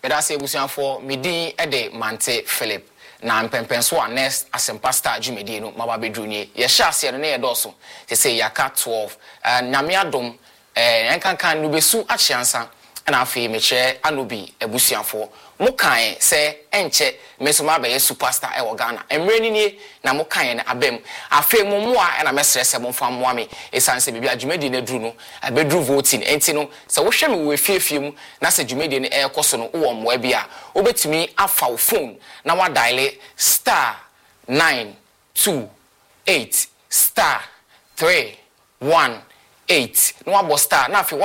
That's a busian for Midi Ede Mante Philip. Na mpempenso a next asempa star Jumedi no maba bedrunye. Ye sha se no ye doso. They say yaka 12. Nyame adom enkankan no besu achiansa na afi meche anobi ebusianfo. Mo kan se enche mesoma be superstar e wo Ghana. Emre ni na mo kan na abem. Afi mo mo a na mesrese mo fa mo ame. Esanse bibia Jumedi na dru no abedru voting enti no se wo hwe me wo efiefie mu na se Jumedi ne e koso no wo mo bia obetumi afa wo phone na wa dial star 928 star 318 no abo star na afi